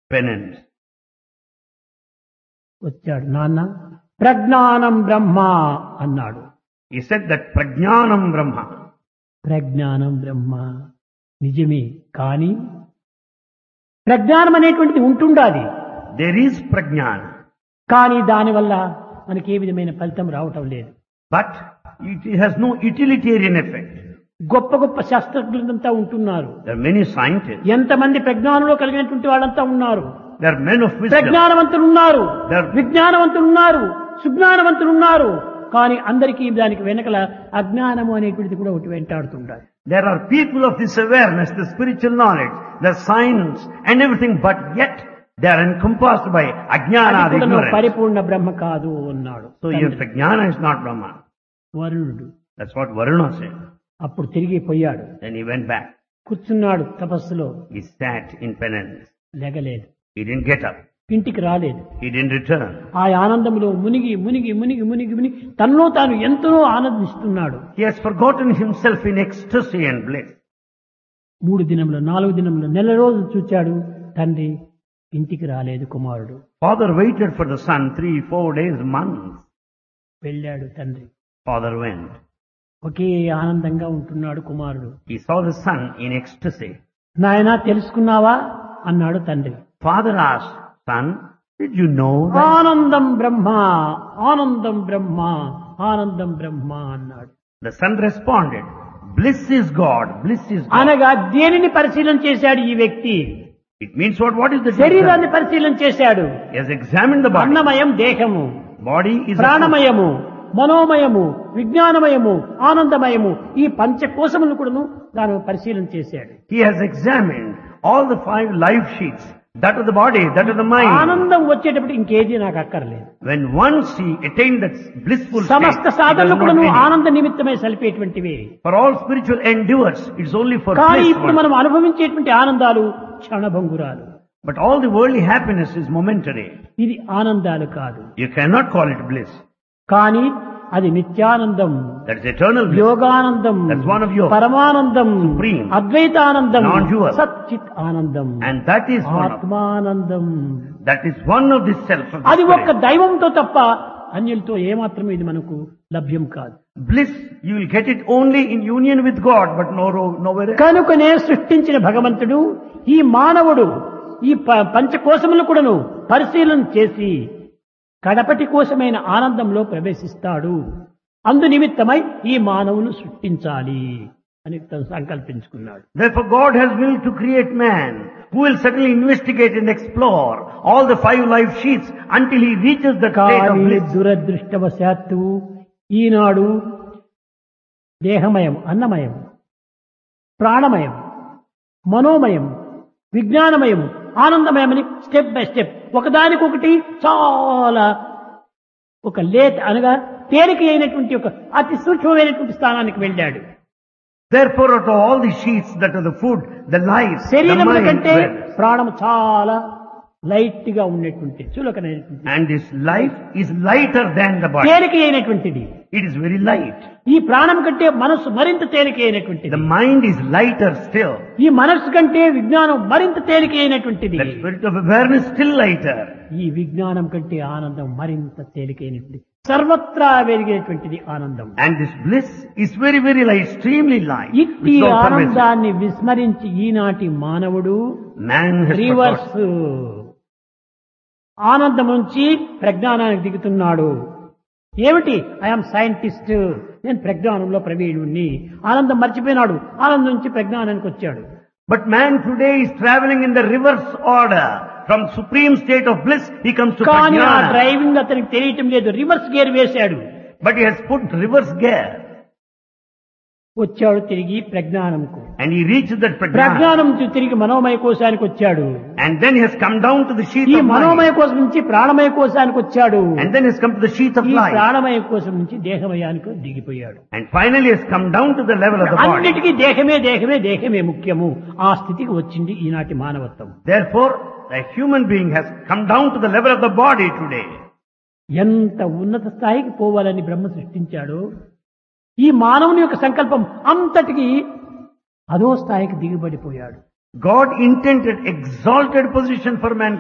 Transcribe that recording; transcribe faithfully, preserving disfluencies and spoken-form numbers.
penance. వచ్చాడు. నాన్న ప్రజ్ఞానం బ్రహ్మ అన్నాడు. He said that Prajnanam Brahma. ప్రజ్ఞానం బ్రహ్మ నిజమే, కానీ ప్రజ్ఞానం అనేటువంటిది ఉంటుండాలి. There is Prajnana, కానీ దానివల్ల మనకి ఏ విధమైన ఫలితం రావటం లేదు. but it has no utilitarian effect. గొప్ప గొప్ప శాస్త్రజ్ఞులంతా ఉంటున్నారు. There are many scientists. ఎంతమంది ప్రజ్ఞానంలో కలిగినటువంటి వాళ్ళంతా ఉన్నారు. There are men of wisdom. ప్రజ్ఞానవంతులు ఉన్నారు, There- విజ్ఞానవంతులు ఉన్నారు, సుజ్ఞానవంతులు ఉన్నారు. కానీ అందరికీ దానికి వెనకల అజ్ఞానము అనేటువంటిది కూడా ఒకటి వెంటాడుతుంటారు. There are people of this awareness, the spiritual knowledge, the science and everything, but yet they are encompassed by ajnana, అది the కూడా ignorance. పరిపూర్ణ బ్రహ్మ కాదు అన్నాడు. So even Prajnana is not Brahma. వరుణుడు That's what Varuna said. అప్పుడు తిరిగి పోయాడు. Then he went back. కూర్చున్నాడు తపస్సులో. He sat in penance. లెగలేదు, He didn't get up. ఇంటికి రాలేదు. He didn't return. ఆ ఆనందంలో మునిగి మునిగి మునిగి మునిగి మునిగి తనలో తాను ఎంతో ఆనందిస్తున్నాడు. He has forgotten himself in ecstasy and bliss. మూడు దినములు, నాలుగు దినములు, నెల రోజులు చూచాడు. తండ్రి ఇంటికి రాలేదు కుమారుడు. Father waited for the son three, four days, months. వెళ్ళాడు తండ్రి. Father went. ఒకే ఆనందంగా ఉంటున్నాడు కుమారుడు. He saw the son in ecstasy. నాయనా తెలుసుకున్నావా అన్నాడు తండ్రి. Father asked, son, did you know that? ఆనందం బ్రహ్మ, ఆనందం బ్రహ్మ, ఆనందం బ్రహ్మ అన్నాడు. The son responded, bliss is God, bliss is God. అనగా దేనిని పరిశీలన చేశాడు ఈ వ్యక్తి? It means what? What is the శరీరాన్ని difference? పరిశీలన చేశాడు. He has examined the body. అన్నమయం దేహము, Body is a ప్రాణమయము, మనోమయము, విజ్ఞానమయము, ఆనందమయము, ఈ పంచకోశములను కూడాను తాను పరిశీలన చేశాడు. He has examined all the five life sheets, that of the body, that of the mind. ఆనందం వచ్చేటప్పుడు ఇంకేది నాకు అక్కర్లేదు. When once he attained that blissful state, సమస్త he does సాధనలు not కూడాను need it. ఆనంద నిమిత్తమై సలిపేటువంటివి. For all spiritual endeavors, it's only for కానీ bliss. ఇప్పుడు one. మనం అనుభవించేటువంటి ఆనందాలు క్షణభంగురాలు. But all the worldly happiness is momentary. ఇది ఆనందాలు కాదు. You cannot call it bliss. కానీ అది నిత్యానందం, That is eternal bliss. Yoganandam, That's one of yours. పరమానందం, Supreme. అద్వైతానందం, Non-dual. సచ్చిత్ ఆనందం, And that is one of, ఆత్మానందం. that is one of the self of the అది ఒక్క spirit. దైవంతో తప్ప అన్యులతో ఏమాత్రం ఇది మనకు లభ్యం కాదు. Bliss, you will get it only in union with God, but no, nowhere else. కనుకనే సృష్టించిన భగవంతుడు ఈ మానవుడు ఈ ప- పంచకోశములు కూడాను పరిశీలన చేసి కడపటి కోశమైన ఆనందంలో ప్రవేశిస్తాడు. అందు నిమిత్తమై ఈ మానవును సృష్టించాలి అని తను సంకల్పించుకున్నాడు. Therefore God has willed to create man, who will certainly investigate and explore all the five life sheets until he reaches the state of కానీ bliss. దురదృష్టవశాత్తు ఈనాడు దేహమయం, అన్నమయం, ప్రాణమయం, మనోమయం, విజ్ఞానమయం, ఆనందమయమని స్టెప్ బై స్టెప్ ఒకదానికొకటి చాలా ఒక లేట్ అనగా తేలిక అయినటువంటి ఒక అతి సూక్ష్మమైనటువంటి స్థానానికి వెళ్ళాడు. Therefore out of all the sheets that are the food, the life, the శరీరముల mind, కంటే well, ప్రాణం చాలా లైట్ గా ఉన్నటువంటి చులకనైనటువంటి and this life is lighter than the body. తేలిక అయినటువంటిది. It is very light. ఈ ప్రాణం కంటే మనస్సు మరింత తేలిక అయినటువంటిది. The mind is lighter still. ఈ మనస్సు కంటే విజ్ఞానం మరింత తేలిక అయినటువంటిది. The spirit of awareness still lighter. ఈ విజ్ఞానం కంటే ఆనందం మరింత తేలికైనటువంటిది, సర్వత్రా వెలిగేటువంటిది ఆనందం. And this bliss is very, very light, extremely light. ఇట్టి which is all pervasive. ఆనందాన్ని విస్మరించి ఈనాటి మానవుడు Man has రివర్స్ forgotten. ఆనందం నుంచి ప్రజ్ఞానానికి దిగుతున్నాడు. ఏమిటి? ఐఎమ్ సైంటిస్ట్, నేను ప్రజ్ఞానంలో ప్రవీణుణ్ణి. ఆనందం మర్చిపోయినాడు, ఆనందం నుంచి ప్రజ్ఞానానికి వచ్చాడు. But man today is traveling in the reverse order. From supreme state of bliss, he comes to కానీ ఆ Prajnana. డ్రైవింగ్ అతనికి తెలియటం లేదు. రివర్స్ గేర్ వేశాడు, But he has put reverse gear. వచ్చాడు తిరిగి ప్రజ్ఞానంకు. And he reached that Prajnana. ప్రజ్ఞానం నుంచి తిరిగి మనోమయ కోశానికి వచ్చాడు. And then he has come down to the sheath ఈ of మనోమయ mind. కోశం నుంచి ప్రాణమయ కోశానికి వచ్చాడు. And then he has come to the sheath of ఈ life. ప్రాణమయ కోశం నుంచి దేహమయానికి దిగిపోయాడు. And finally he has come down to the level of the body. అన్నిటికీ దేహమే దేహమే దేహమే ముఖ్యము. ఆ స్థితికి వచ్చింది ఈనాటి మానవత్వం. Therefore, the human being has come down to the level of the body today. ఎంత ఉన్నత స్థాయికి పోవాలని బ్రహ్మ సృష్టించాడో ఈ మానవుని యొక్క సంకల్పం అంతటికి అదో స్థాయికి దిగుబడిపోయాడు. God intended exalted position for man.